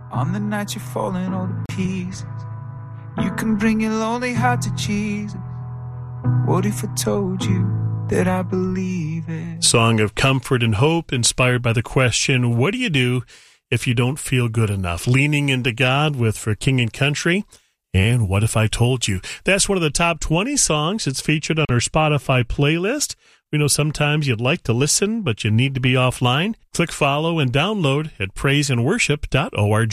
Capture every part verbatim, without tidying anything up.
On the night you're falling all to pieces, you can bring your lonely heart to Jesus. What if I told you that I believe it? Song of comfort and hope inspired by the question, what do you do if you don't feel good enough? Leaning into God with For King and Country and What If I Told You? That's one of the top twenty songs. It's featured on our Spotify playlist. We know sometimes you'd like to listen, but you need to be offline. Click follow and download at praise and worship dot org.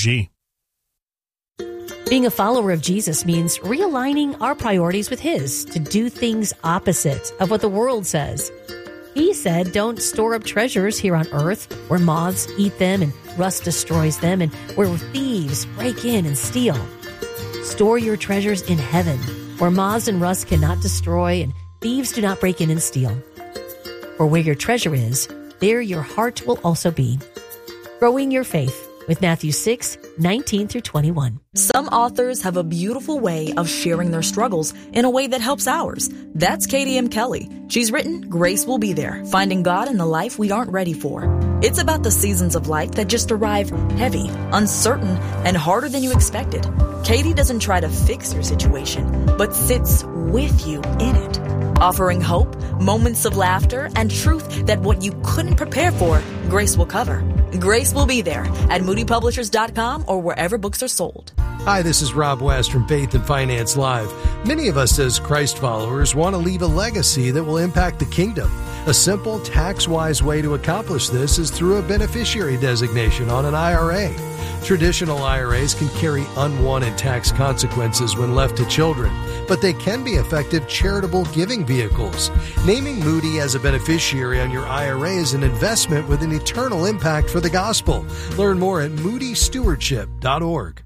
Being a follower of Jesus means realigning our priorities with His to do things opposite of what the world says. He said, don't store up treasures here on earth where moths eat them and rust destroys them and where thieves break in and steal. Store your treasures in heaven where moths and rust cannot destroy and thieves do not break in and steal. For where your treasure is, there your heart will also be. Growing your faith with Matthew six, nineteen through twenty-one. Some authors have a beautiful way of sharing their struggles in a way that helps ours. That's Katie M. Kelly. She's written Grace Will Be There, Finding God in the Life We Aren't Ready For. It's about the seasons of life that just arrive heavy, uncertain, and harder than you expected. Katie doesn't try to fix your situation, but sits with you in it, offering hope, moments of laughter, and truth that what you couldn't prepare for, Grace will cover. Grace Will Be There at moody publishers dot com or wherever books are sold. Hi, this is Rob West from Faith and Finance Live. Many of us as Christ followers want to leave a legacy that will impact the kingdom. A simple, tax-wise way to accomplish this is through a beneficiary designation on an I R A. Traditional I R As can carry unwanted tax consequences when left to children, but they can be effective charitable giving vehicles. Naming Moody as a beneficiary on your I R A is an investment with an eternal impact for the gospel. Learn more at moody stewardship dot org.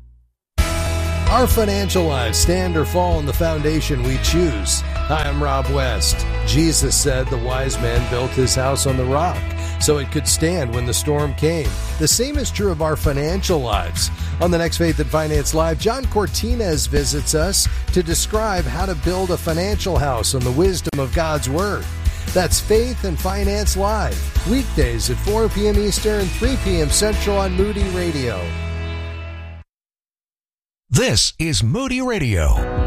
Our financial lives stand or fall on the foundation we choose. Hi, I'm Rob West. Jesus said the wise man built his house on the rock, so it could stand when the storm came. The same is true of our financial lives. On the next Faith and Finance Live, John Cortines visits us to describe how to build a financial house on the wisdom of God's Word. That's Faith and Finance Live, weekdays at four p.m. Eastern, three p.m. Central on Moody Radio. This is Moody Radio.